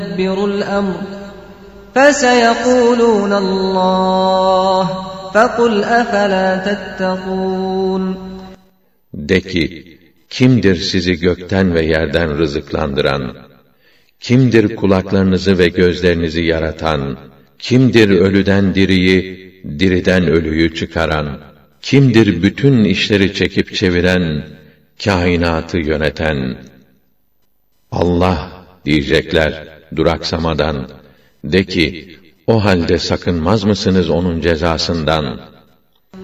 يُدَبِّرُ الْأَمْرَ فَسَيَقُولُونَ اللّٰهُ فَقُلْ أَفَلَا تَتَّقُونَ De ki, kimdir sizi gökten ve yerden rızıklandıran? Kimdir kulaklarınızı ve gözlerinizi yaratan? Kimdir ölüden diriyi, diriden ölüyü çıkaran? Kimdir bütün işleri çekip çeviren, kainatı yöneten? Allah diyecekler duraksamadan. De ki, o halde sakınmaz mısınız onun cezasından?